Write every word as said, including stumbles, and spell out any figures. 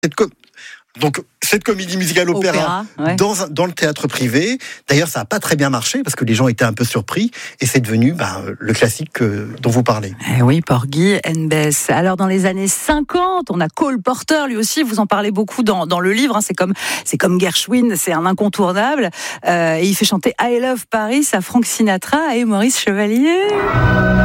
Cette co- Donc, cette comédie musicale opéra, Opéra, ouais. dans, un- dans le théâtre privé, d'ailleurs, ça n'a pas très bien marché parce que les gens étaient un peu surpris et c'est devenu ben, le classique euh, dont vous parlez. Eh oui, Porgy and Bess. Alors, dans les années cinquante, on a Cole Porter, lui aussi, vous en parlez beaucoup dans, dans le livre. Hein, c'est comme, c'est comme Gershwin, c'est un incontournable. Euh, et il fait chanter I Love Paris à Frank Sinatra et Maurice Chevalier.